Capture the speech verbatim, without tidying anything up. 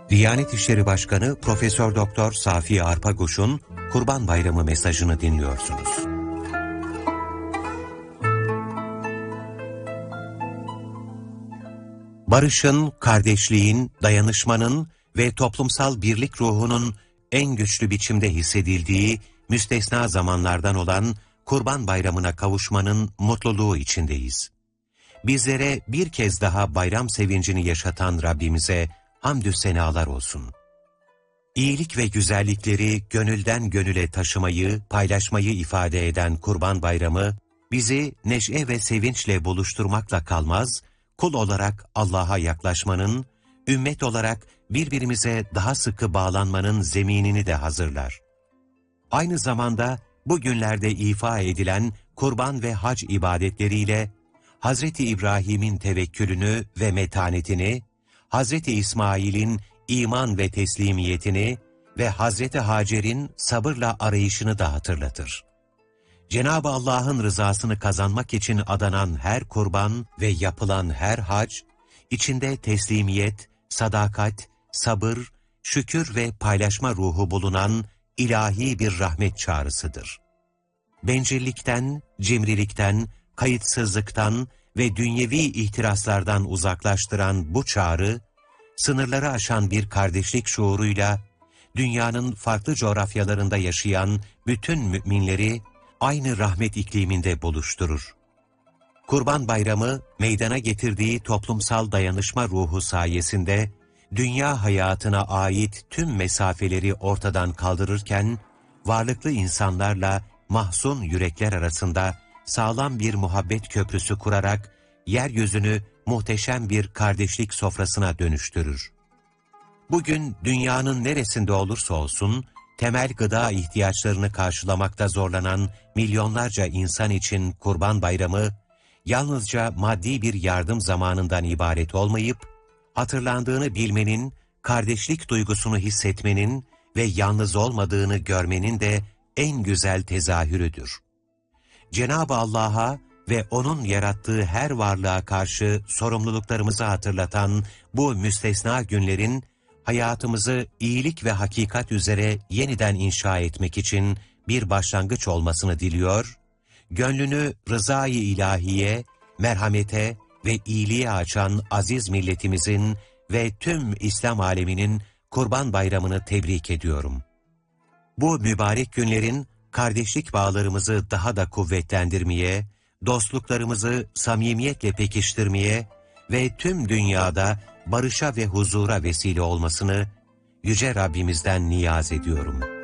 Diyanet İşleri Başkanı Profesör Doktor Safi Arpaguş'un Kurban Bayramı mesajını dinliyorsunuz. Barışın, kardeşliğin, dayanışmanın ve toplumsal birlik ruhunun en güçlü biçimde hissedildiği müstesna zamanlardan olan Kurban Bayramı'na kavuşmanın mutluluğu içindeyiz. Bizlere bir kez daha bayram sevincini yaşatan Rabbimize hamdü senalar olsun. İyilik ve güzellikleri gönülden gönüle taşımayı, paylaşmayı ifade eden Kurban Bayramı, bizi neşe ve sevinçle buluşturmakla kalmaz, kul olarak Allah'a yaklaşmanın, ümmet olarak birbirimize daha sıkı bağlanmanın zeminini de hazırlar. Aynı zamanda bu günlerde ifa edilen kurban ve hac ibadetleriyle, Hazreti İbrahim'in tevekkülünü ve metanetini, Hazreti İsmail'in iman ve teslimiyetini ve Hazreti Hacer'in sabırla arayışını da hatırlatır. Cenab-ı Allah'ın rızasını kazanmak için adanan her kurban ve yapılan her hac, içinde teslimiyet, sadakat, sabır, şükür ve paylaşma ruhu bulunan ilahi bir rahmet çağrısıdır. Bencillikten, cimrilikten, kayıtsızlıktan ve dünyevi ihtiraslardan uzaklaştıran bu çağrı, sınırları aşan bir kardeşlik şuuruyla, dünyanın farklı coğrafyalarında yaşayan bütün müminleri aynı rahmet ikliminde buluşturur. Kurban Bayramı, meydana getirdiği toplumsal dayanışma ruhu sayesinde, dünya hayatına ait tüm mesafeleri ortadan kaldırırken, varlıklı insanlarla mahzun yürekler arasında sağlam bir muhabbet köprüsü kurarak, yeryüzünü muhteşem bir kardeşlik sofrasına dönüştürür. Bugün dünyanın neresinde olursa olsun, temel gıda ihtiyaçlarını karşılamakta zorlanan milyonlarca insan için Kurban Bayramı, yalnızca maddi bir yardım zamanından ibaret olmayıp, hatırlandığını bilmenin, kardeşlik duygusunu hissetmenin ve yalnız olmadığını görmenin de en güzel tezahürüdür. Cenab-ı Allah'a ve O'nun yarattığı her varlığa karşı sorumluluklarımızı hatırlatan bu müstesna günlerin, hayatımızı iyilik ve hakikat üzere yeniden inşa etmek için bir başlangıç olmasını diliyor, gönlünü rızayı ilahiye, merhamete ve iyiliğe açan aziz milletimizin ve tüm İslam aleminin Kurban Bayramı'nı tebrik ediyorum. Bu mübarek günlerin kardeşlik bağlarımızı daha da kuvvetlendirmeye, dostluklarımızı samimiyetle pekiştirmeye ve tüm dünyada barışa ve huzura vesile olmasını Yüce Rabbimizden niyaz ediyorum.